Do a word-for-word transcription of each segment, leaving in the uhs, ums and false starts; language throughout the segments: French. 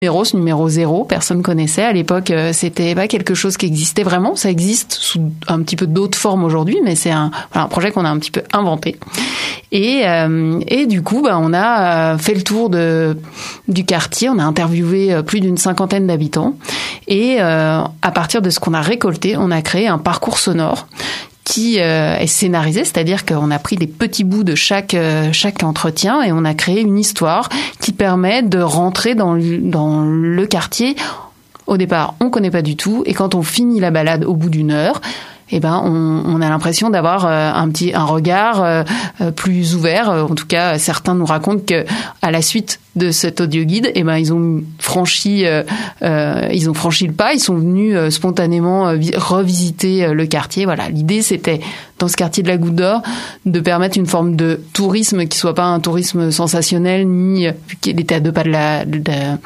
Numéro, ce numéro zéro, personne connaissait. À l'époque, c'était pas quelque chose qui existait vraiment. Ça existe sous un petit peu d'autres formes aujourd'hui, mais c'est un, voilà, un projet qu'on a un petit peu inventé. Et, euh, et du coup, bah, on a fait le tour de, du quartier. On a interviewé plus d'une cinquantaine d'habitants. Et euh, à partir de ce qu'on a récolté, on a créé un parcours sonore qui euh, est scénarisé, c'est-à-dire qu'on a pris des petits bouts de chaque euh, chaque entretien et on a créé une histoire qui permet de rentrer dans le, dans le quartier. Au départ, on connaît pas du tout, et quand on finit la balade au bout d'une heure, eh ben on, on a l'impression d'avoir euh, un petit un regard euh, plus ouvert. En tout cas, certains nous racontent que à la suite de cet audio guide, eh ben ils ont franchi euh, euh, ils ont franchi le pas, ils sont venus euh, spontanément euh, revisiter euh, le quartier. Voilà, l'idée c'était dans ce quartier de la Goutte d'Or de permettre une forme de tourisme qui soit pas un tourisme sensationnel, ni vu qu'il était à deux pas de la de,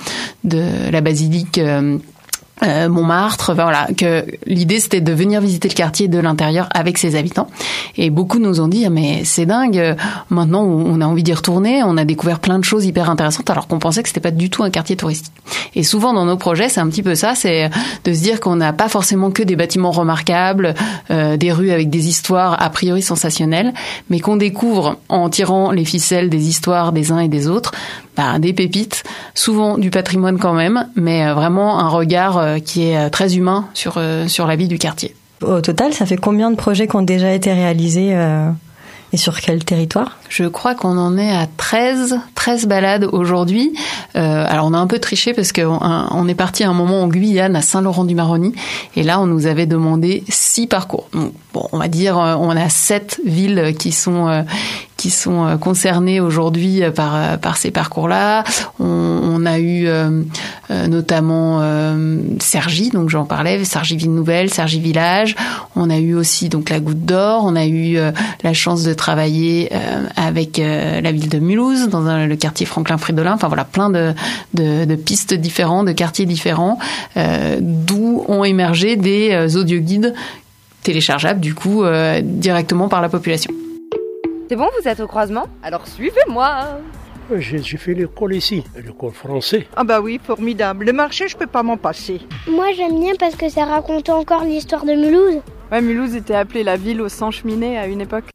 de la basilique euh, Euh, Montmartre, enfin, voilà, que l'idée c'était de venir visiter le quartier de l'intérieur avec ses habitants. Et beaucoup nous ont dit mais c'est dingue, maintenant on a envie d'y retourner, on a découvert plein de choses hyper intéressantes alors qu'on pensait que c'était pas du tout un quartier touristique. Et souvent dans nos projets c'est un petit peu ça, c'est de se dire qu'on n'a pas forcément que des bâtiments remarquables, euh, des rues avec des histoires a priori sensationnelles, mais qu'on découvre en tirant les ficelles des histoires des uns et des autres, bah, des pépites, souvent du patrimoine quand même, mais vraiment un regard qui est très humain sur, sur la vie du quartier. Au total, ça fait combien de projets qui ont déjà été réalisés euh, et sur quel territoire ? Je crois qu'on en est à treize, treize balades aujourd'hui. Euh, alors on a un peu triché parce qu'on on est parti à un moment en Guyane, à Saint-Laurent-du-Maroni, et là on nous avait demandé six parcours. Donc, bon, on va dire on a sept villes qui sont euh, qui sont concernés aujourd'hui par par ces parcours-là. On, on a eu euh, notamment euh, Cergy, donc j'en parlais, Cergy-Ville-Nouvelle, Cergy-Village. On a eu aussi donc la Goutte d'Or. On a eu euh, la chance de travailler euh, avec euh, la ville de Mulhouse, dans un, le quartier Franklin-Fridolin. Enfin voilà, plein de de, de pistes différentes, de quartiers différents, euh, d'où ont émergé des euh, audioguides téléchargeables du coup euh, directement par la population. C'est bon, vous êtes au croisement ? Alors suivez-moi. J'ai, j'ai fait l'école ici, l'école française. Ah bah oui, formidable. Le marché, je peux pas m'en passer. Moi, j'aime bien parce que ça raconte encore l'histoire de Mulhouse. Ouais, Mulhouse était appelée la ville aux cent cheminées à une époque.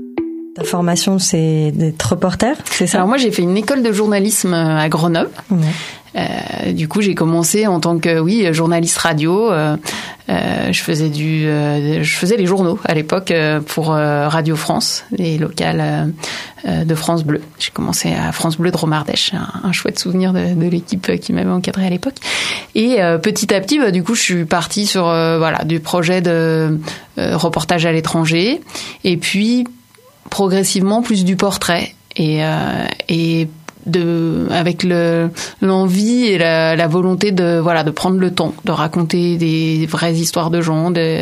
Ta formation, c'est d'être reporter, c'est ça ? Alors moi, j'ai fait une école de journalisme à Grenoble. Ouais. Euh, du coup, j'ai commencé en tant que oui journaliste radio. Euh, euh, je faisais du, euh, je faisais les journaux à l'époque euh, pour euh, Radio France, les locales euh, de France Bleu. J'ai commencé à France Bleu de Romardèche, un, un chouette souvenir de, de l'équipe qui m'avait encadré à l'époque. Et euh, petit à petit, bah, du coup, je suis partie sur euh, voilà du projet de euh, reportage à l'étranger, et puis progressivement plus du portrait et euh, et de avec le l'envie et la, la volonté de voilà de prendre le temps de raconter des vraies histoires de gens, de,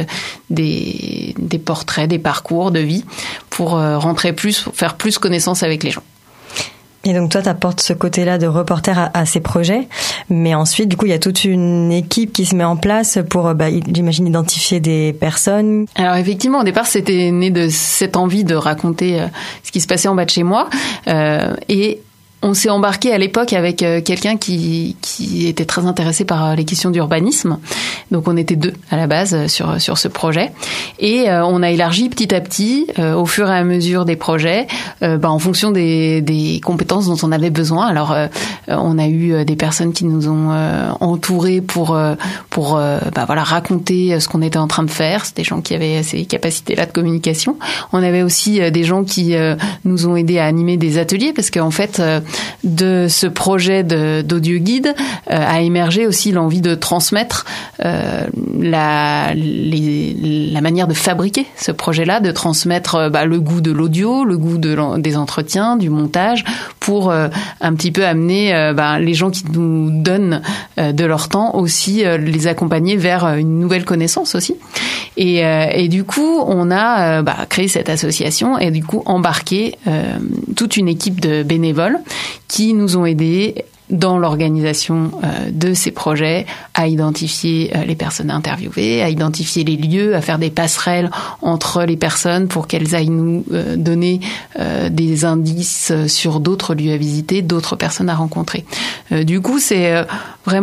des des portraits, des parcours de vie pour euh, rentrer plus, pour faire plus connaissance avec les gens. Et donc toi, t'apportes ce côté-là de reporter à, à ces projets, mais ensuite, du coup, il y a toute une équipe qui se met en place pour, bah, j'imagine, identifier des personnes. Alors effectivement, au départ, c'était né de cette envie de raconter euh, ce qui se passait en bas de chez moi, euh, et on s'est embarqué à l'époque avec quelqu'un qui qui était très intéressé par les questions d'urbanisme. Donc on était deux à la base sur sur ce projet, et euh, on a élargi petit à petit euh, au fur et à mesure des projets, euh, bah, en fonction des des compétences dont on avait besoin. Alors euh, on a eu des personnes qui nous ont euh, entourés pour euh, pour euh, bah voilà raconter ce qu'on était en train de faire. C'est des gens qui avaient ces capacités-là de communication. On avait aussi des gens qui euh, nous ont aidés à animer des ateliers, parce qu'en fait euh, de ce projet de, d'audio guide euh, a émergé aussi l'envie de transmettre euh, la, les, la manière de fabriquer ce projet-là, de transmettre euh, bah, le goût de l'audio, le goût de, des entretiens, du montage, pour euh, un petit peu amener euh, bah, les gens qui nous donnent euh, de leur temps aussi, euh, les accompagner vers une nouvelle connaissance aussi. Et, euh, et du coup, on a euh, bah, créé cette association et du coup embarqué euh, toute une équipe de bénévoles qui nous ont aidés dans l'organisation euh, de ces projets, à identifier euh, les personnes interviewées, à identifier les lieux, à faire des passerelles entre les personnes pour qu'elles aillent nous euh, donner euh, des indices sur d'autres lieux à visiter, d'autres personnes à rencontrer. Euh, du coup, c'est euh, vraiment